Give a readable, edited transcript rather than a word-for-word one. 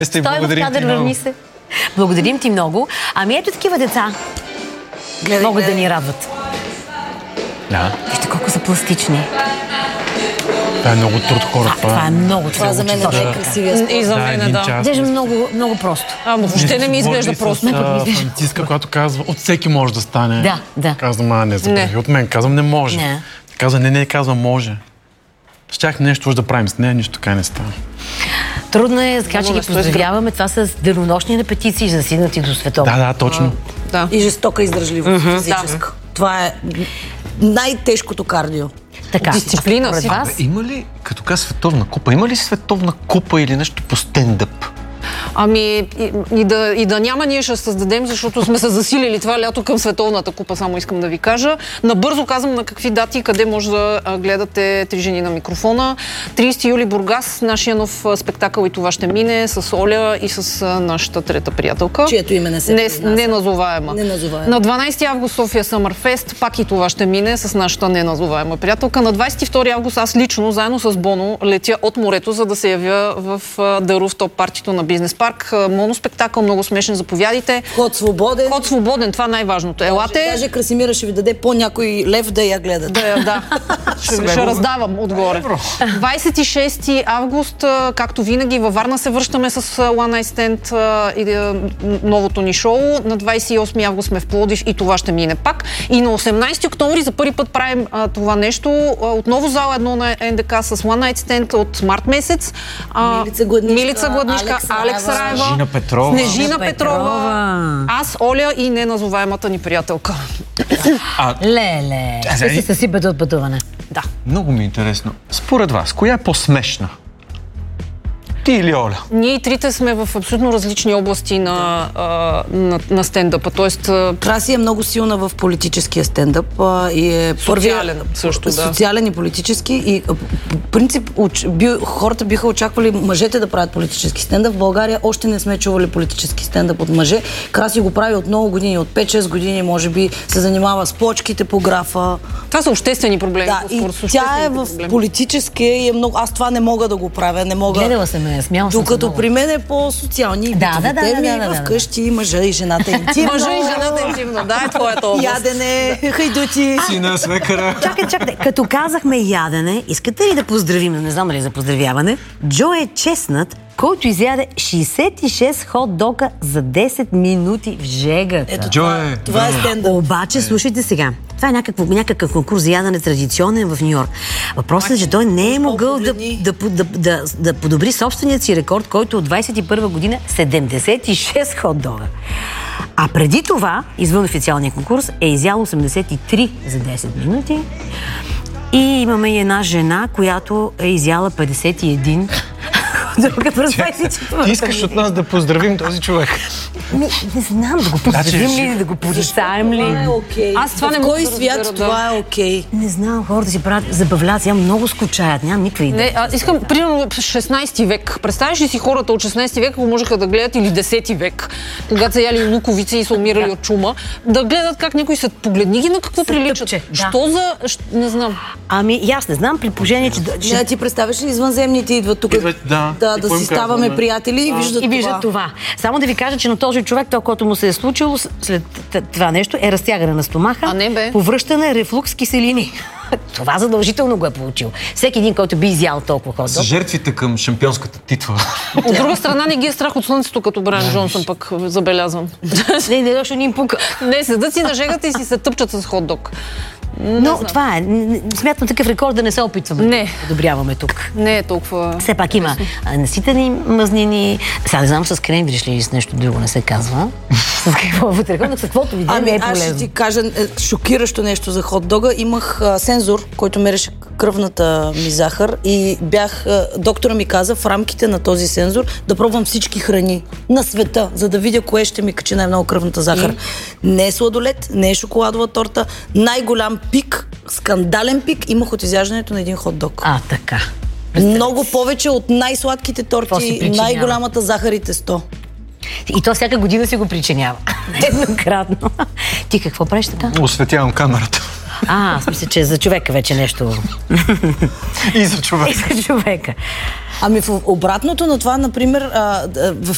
Стой в кадър, върни се. Благодарим ти много. Ами ето такива деца могат да ни радват. Да. Вижте колко са пластични. Това е много труд, хора. Това е много труд. Това за мен е най-красивия. И за мен, да. Изглежда много просто. Въобще не ми изглежда просто. Франциска, която казва, от всеки може да стане. Да. Казвам, не забрави от мен. Казвам, не може. Казва, не, казвам, може. Щях нещо да правим с нея, нищо така не става. Трудно е, така че ги поздравяваме. Това са денонощни репетиции, засигнати до световно. Да, точно. И жестока издържливост физическа. Това е най-тежкото кардио. Така. Дисциплина си. Има ли, като каза световна купа, има ли световна купа или нещо по стендъп? Ами и да няма, ние ще създадем, защото сме се засилили това лято към Световната купа, само искам да ви кажа. Набързо казвам на какви дати и къде може да гледате Три жени на микрофона. 30 юли Бургас, нашия нов спектакъл, и това ще мине с Оля и с нашата трета приятелка. Чието име не се произнася. Неназоваема. На 12 август София Съмърфест, пак и това ще мине с нашата неназоваема приятелка. На 22 август аз лично, заедно с Боно, летя от морето, за да се явя в The Rooftop партито на Бизнес парк. Моноспектакъл, много смешен, заповядайте. Ход свободен. Ход свободен, това най-важното. Елате. Даже Красимира ще ви даде по някой лев да я гледат. Да. Ще раздавам отгоре. 26 август, както винаги, във Варна се връщаме с One Night Stand и новото ни шоу. На 28 август сме в Пловдив и това ще мине пак. И на 18 октомври за първи път правим това нещо. Отново зала 1 на НДК с One Night Stand от март месец. Милица Гладнишка, Алекс Раева, Снежина Петрова, аз, Оля и неназоваемата ни приятелка. Леле, ще се съсипете от пътуване. Да. Много ми е интересно. Според вас, коя е по-смешна? Ти или Оля? Ние и трите сме в абсолютно различни области на стендъпа. Тоест, Краси е много силна в политическия стендъп. И е социален също, да. Социален и политически. И принцип, хората биха очаквали мъжете да правят политически стендъп. В България още не сме чували политически стендъп от мъже. Краси го прави от много години, от 5-6 години, може би се занимава с плочките по графа. Това са обществени проблеми. Да, и тя е в политически и е много... Аз това не мога да го правя, не мога... Гледала се ме, смяла съм. Докато при мен е по-социални и битови теми, вкъщи мъжа и жената интимно. Мъжа и жената интимно, да, е твоята област. Ядене, хайдути. Сина, свекара. Чакайте, като казахме ядене, искате ли да поздравим, не знам ли за поздравяване, Джо е честнат, който изяде 66 хот-дога за 10 минути в жегата. Ето това е стендъп. Обаче, слушайте сега, това е някакъв конкурс за ядене традиционен в Нью-Йорк. Въпросът е, че той не е могъл да подобри собственият си рекорд, който от 21 година 76 хот-дога. А преди това, извън официалния конкурс, е изял 83 за 10 минути. И имаме и една жена, която е изяла 51 друга през 24. Ти искаш от нас да поздравим този човек? Не знам, да го поздравим ли, да го порицаем ли. Това е окей. Аз това не в мога кой да свят разбера, това е окей? Не знам, хората си правят, забавляват, сега много скучаят, нямам никаква идея. Искам, примерно, 16 век. Представиш ли си хората от 16 век, ако можеха да гледат, или 10 век, когато са яли луковици и са умирали от чума, да гледат как някой се погледни ги на какво приличат. Що за... Не знам. Ами, аз не знам, при положение, че... Ти представяш ли извънземните идват тук да си ставаме приятели и виждат това. Само да ви кажа, че на този човек, това, което му се е случило след това нещо, е разтягане на стомаха, повръщане рефлукс киселини. Това задължително го е получил. Всеки един, който би изял толкова хот-дог. С жертвите към шампионската титла. От друга страна не ги е страх от слънцето, като Брайан Джонсън, пък забелязвам. Не, защото ни им пука. Не, седат си на жегата и си се тъпчат с хот-дог. Но това е. Смятам такъв рекорд да не се опитваме да подобряваме тук. Не е толкова... Все пак има наситени мазнини. Сега не знам с крем, видиш ли, с нещо друго не се казва. С какво вътре, но с каквото видео не е полезно. Аз ще ти кажа шокиращо нещо за хот-дога. Имах сензор, който мереше кръвната ми захар и доктора ми каза в рамките на този сензор да пробвам всички храни на света, за да видя кое ще ми качи най-много кръвната захар. Не е сладолет, не е шоколадова торта. Най-голям пик, скандален пик имах от изяждането на един хот-дог. Така. Много повече от най-сладките торти, най-голямата захар и тесто. И то всяка година си го причинява. Еднократно. Ти какво правиш така? Осветявам камерата. Аз мисля, че за човека вече нещо... И за човека. И за човека. Ами в обратното на това, например, в